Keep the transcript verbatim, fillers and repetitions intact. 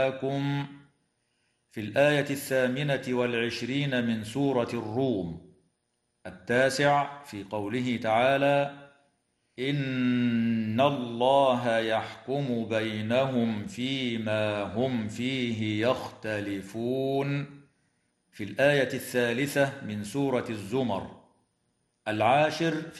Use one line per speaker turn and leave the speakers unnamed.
لكم في الآية الثامنة والعشرين من سورة الروم. التاسع في قوله تعالى: إن الله يحكم بينهم فيما هم فيه يختلفون، في الآية الثالثة من سورة الزمر. العاشر